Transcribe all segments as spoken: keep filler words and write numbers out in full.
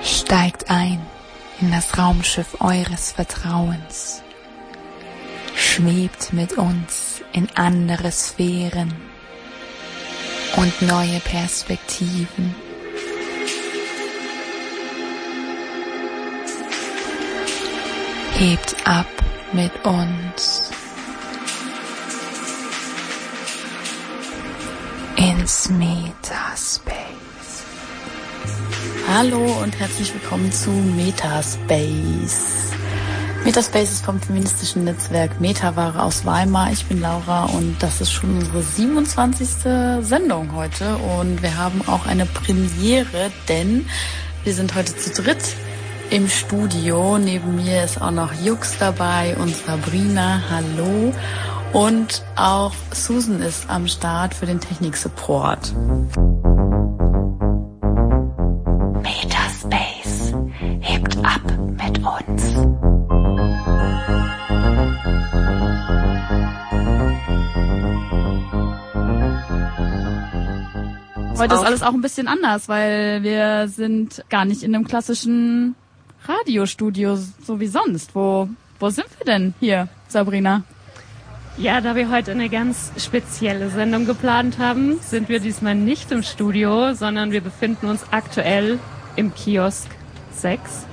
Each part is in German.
Steigt ein in das Raumschiff eures Vertrauens. Schwebt mit uns in andere Sphären und neue Perspektiven. Hebt ab mit uns ins Metaspace. Hallo und herzlich willkommen zu Metaspace. Metaspace ist vom feministischen Netzwerk Metaware aus Weimar. Ich bin Laura und das ist schon unsere siebenundzwanzigste Sendung heute. Und wir haben auch eine Premiere, denn wir sind heute zu dritt im Studio. Neben mir ist auch noch Jux dabei und Sabrina. Hallo. Und auch Susan ist am Start für den Technik-Support. Metaspace hebt ab mit uns. Heute ist alles auch ein bisschen anders, weil wir sind gar nicht in einem klassischen Radiostudio, so wie sonst. Wo, wo sind wir denn hier, Sabrina? Ja, da wir heute eine ganz spezielle Sendung geplant haben, sind wir diesmal nicht im Studio, sondern wir befinden uns aktuell im Kiosk sechs.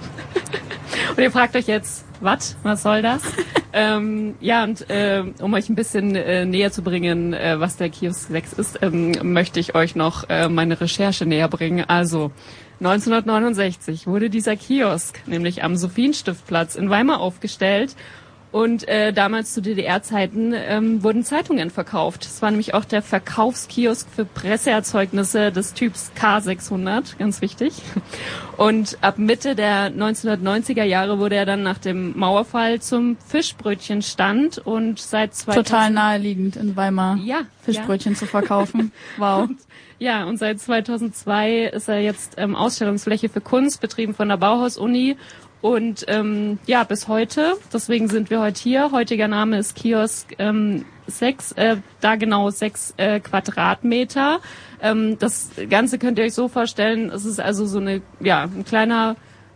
Und ihr fragt euch jetzt, was? Was soll das? ähm, ja, und äh, um euch ein bisschen äh, näher zu bringen, äh, was der Kiosk sechs ist, ähm, möchte ich euch noch äh, meine Recherche näher bringen. Also neunzehnhundertneunundsechzig wurde dieser Kiosk nämlich am Sophienstiftplatz in Weimar aufgestellt. Und äh, damals zu D D R-Zeiten ähm, wurden Zeitungen verkauft. Es war nämlich auch der Verkaufskiosk für Presseerzeugnisse des Typs K sechshundert, ganz wichtig. Und ab Mitte der neunzehnhundertneunziger Jahre wurde er dann nach dem Mauerfall zum Fischbrötchenstand und seit zweitausend Total naheliegend in Weimar, ja, Fischbrötchen ja. zu verkaufen. Wow. Und, ja, und seit zweitausendzwei ist er jetzt ähm, Ausstellungsfläche für Kunst, betrieben von der Bauhaus-Uni. Und ähm, ja, bis heute, deswegen sind wir heute hier. Heutiger Name ist Kiosk ähm, sechs, äh, da genau sechs äh, Quadratmeter. Ähm, das Ganze könnt ihr euch so vorstellen, es ist also so eine, ja, ein kleiner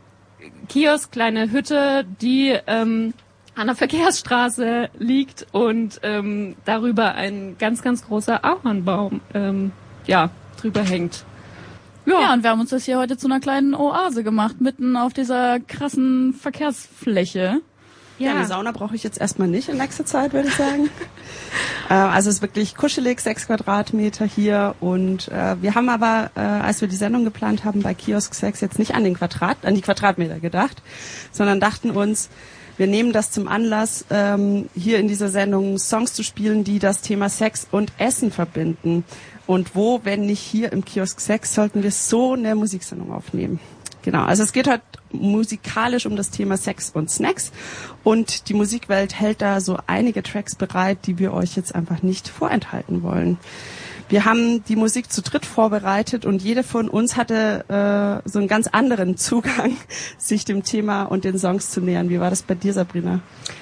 Kiosk, kleine Hütte, die ähm, an der Verkehrsstraße liegt und ähm, darüber ein ganz, ganz großer Ahornbaum ähm, ja, drüber hängt. Ja. ja, und wir haben uns das hier heute zu einer kleinen Oase gemacht, mitten auf dieser krassen Verkehrsfläche. Ja, ja, eine Sauna brauche ich jetzt erstmal nicht in nächster Zeit, würde ich sagen. äh, also es ist wirklich kuschelig, sechs Quadratmeter hier. Und äh, wir haben aber, äh, als wir die Sendung geplant haben, bei Kiosk sechs jetzt nicht an den Quadrat, an die Quadratmeter gedacht, sondern dachten uns, wir nehmen das zum Anlass, ähm, hier in dieser Sendung Songs zu spielen, die das Thema Sex und Essen verbinden. Und wo, wenn nicht hier im Kiosk sechs, sollten wir so eine Musiksendung aufnehmen. Genau, also es geht halt musikalisch um das Thema Sex und Snacks. Und die Musikwelt hält da so einige Tracks bereit, die wir euch jetzt einfach nicht vorenthalten wollen. Wir haben die Musik zu dritt vorbereitet und jede von uns hatte äh, so einen ganz anderen Zugang, sich dem Thema und den Songs zu nähern. Wie war das bei dir, Sabrina?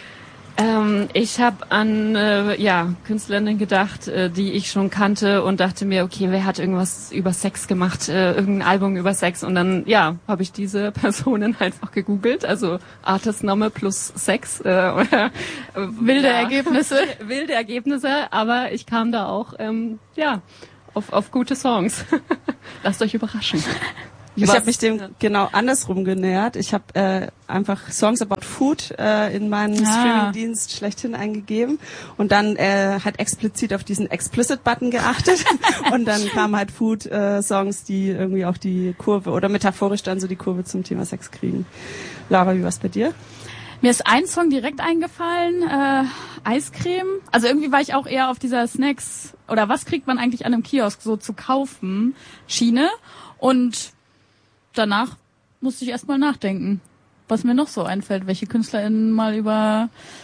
Ähm, ich habe an äh, ja Künstlerinnen gedacht, äh, die ich schon kannte und dachte mir, okay, wer hat irgendwas über Sex gemacht, äh, irgendein Album über Sex und dann ja habe ich diese Personen einfach gegoogelt, also Artistname plus Sex, äh, oder, äh, wilde ja, Ergebnisse, wilde Ergebnisse, aber ich kam da auch ähm, ja auf auf gute Songs. Lasst euch überraschen. Ich habe mich dem genau andersrum genähert. Ich habe äh, einfach Songs about Food äh, in meinen ah. Streaming-Dienst schlechthin eingegeben und dann äh, halt explizit auf diesen Explicit-Button geachtet und dann kamen halt Food-Songs, äh, die irgendwie auch die Kurve oder metaphorisch dann so die Kurve zum Thema Sex kriegen. Lara, wie war's bei dir? Mir ist ein Song direkt eingefallen, äh, Eiscreme. Also irgendwie war ich auch eher auf dieser Snacks oder was kriegt man eigentlich an einem Kiosk so zu kaufen Schiene und danach musste ich erstmal nachdenken, was mir noch so einfällt, welche KünstlerInnen mal über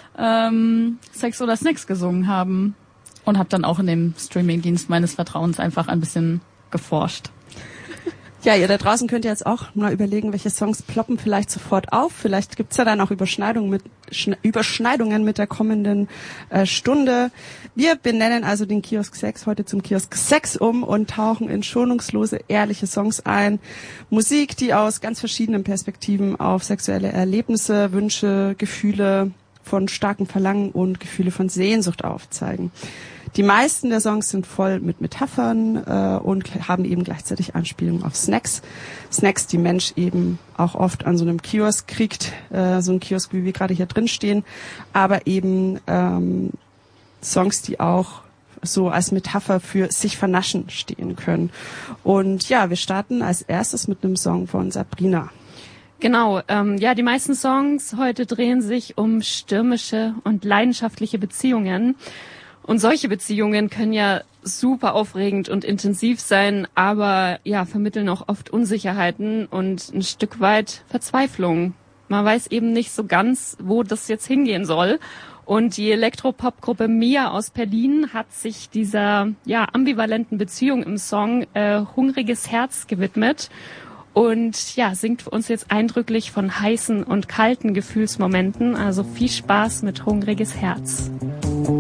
ähm, Sex oder Snacks gesungen haben. Und habe dann auch in dem Streamingdienst meines Vertrauens einfach ein bisschen geforscht. Ja, ihr da draußen könnt ihr jetzt auch mal überlegen, welche Songs ploppen vielleicht sofort auf. Vielleicht gibt's ja dann auch Überschneidungen mit, Schne- Überschneidungen mit der kommenden äh, Stunde. Wir benennen also den Kiosk Sex heute zum Kiosk Sex um und tauchen in schonungslose, ehrliche Songs ein. Musik, die aus ganz verschiedenen Perspektiven auf sexuelle Erlebnisse, Wünsche, Gefühle von starkem Verlangen und Gefühle von Sehnsucht aufzeigen. Die meisten der Songs sind voll mit Metaphern äh, und haben eben gleichzeitig Anspielungen auf Snacks. Snacks, die Mensch eben auch oft an so einem Kiosk kriegt, äh, so ein Kiosk, wie wir gerade hier drin stehen, aber eben ähm, Songs, die auch so als Metapher für sich vernaschen stehen können. Und ja, wir starten als erstes mit einem Song von Sabrina. Genau, ähm, ja, die meisten Songs heute drehen sich um stürmische und leidenschaftliche Beziehungen. Und solche Beziehungen können ja super aufregend und intensiv sein, aber ja, vermitteln auch oft Unsicherheiten und ein Stück weit Verzweiflung. Man weiß eben nicht so ganz, wo das jetzt hingehen soll. Und die Elektropop-Gruppe Mia aus Berlin hat sich dieser ja ambivalenten Beziehung im Song äh, Hungriges Herz gewidmet. Und ja, singt für uns jetzt eindrücklich von heißen und kalten Gefühlsmomenten. Also viel Spaß mit Hungriges Herz.